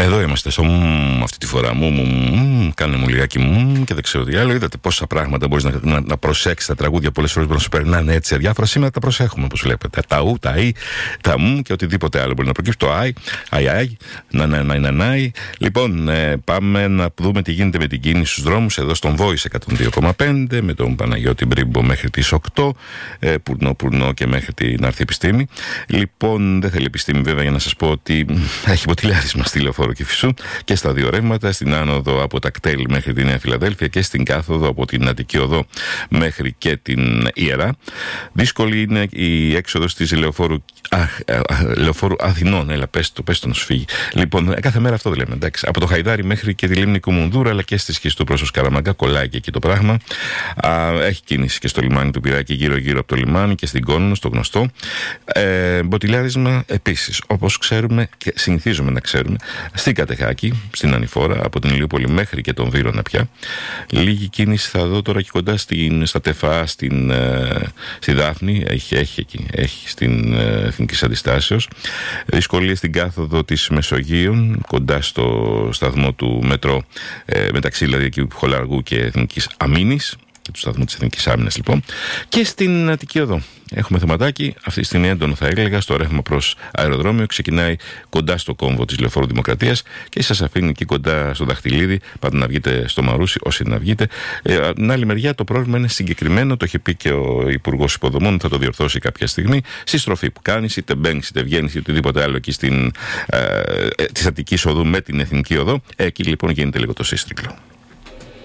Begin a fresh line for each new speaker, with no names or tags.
Εδώ είμαστε στο αυτή τη φορά. Κάνε μου λιγάκι και δεν ξέρω τι άλλο. Είδατε πόσα πράγματα μπορείς να προσέξεις. Τα τραγούδια πολλές φορές μπορούν να σου περνάνε έτσι διάφορα. Σήμερα τα προσέχουμε, όπως βλέπετε. Τα ου, τα ι, τα και οτιδήποτε άλλο μπορεί να προκύψει. Το αι, ναϊ. Λοιπόν, πάμε να δούμε τι γίνεται με την κίνηση στους δρόμους. Εδώ στον Voice 102,5 με τον Παναγιώτη Μπρίμπο μέχρι τις 8. Πουρνό και μέχρι να έρθει η επιστήμη. Λοιπόν, δεν θέλει επιστήμη βέβαια για να σας πω ότι έχει ποτηλιάρισμα στη Λεωφόρο Κηφισού και στα δύο ρεύματα, στην άνοδο από τα κτέλ μέχρι τη Νέα Φιλαδέλφια και στην κάθοδο από την Αττική Οδό μέχρι και την Ιερά. Δύσκολη είναι η έξοδος της Λεωφόρου Αθηνών. Έλα, πες το να σου φύγει. Λοιπόν, κάθε μέρα αυτό λέμε. Εντάξει. Από το Χαϊδάρι μέχρι και τη λίμνη Κουμουνδούρα, αλλά και στη σχέση του προς Καραμαγκά, κολλάει και εκεί το πράγμα. Έχει κίνηση και στο λιμάνι του Πειράκη, γύρω-γύρω από το λιμάνι και στην Κόνονο, στο γνωστό. Μποτιλιάρισμα επίσης, όπως ξέρουμε και συνηθίζουμε να ξέρουμε, στην Κατεχάκη, στην Ανηφόρα, από την Ηλιούπολη μέχρι και τον Βύρωνα πια. Λίγη κίνηση θα δω τώρα και κοντά στα Τεφά, στη Δάφνη, έχει στην Εθνικής Αντιστάσεως. Δυσκολίες στην κάθοδο της Μεσογείων, κοντά στο σταθμό του μετρό, μεταξύ δηλαδή εκεί Χολαργού και Εθνικής Αμήνης, και του σταθμού της Εθνικής Άμυνας λοιπόν, και στην Αττική Οδό. Έχουμε θεματάκι, αυτή τη στιγμή έντονο θα έλεγα, στο ρεύμα προς αεροδρόμιο, ξεκινάει κοντά στο κόμβο της Λεωφόρου Δημοκρατίας και σας αφήνει εκεί κοντά στο Δαχτυλίδι, πάτε να βγείτε στο Μαρούσι όσοι να βγείτε. Την άλλη μεριά το πρόβλημα είναι συγκεκριμένο, το είχε πει και ο Υπουργός Υποδομών, θα το διορθώσει κάποια στιγμή, στη στροφή που κάνεις, είτε μπαίνεις είτε βγαίνεις είτε οτιδήποτε άλλο εκεί της Αττικής Οδού με την Εθνική Οδό, εκεί λοιπόν γίνεται λίγο το σύστρικλο.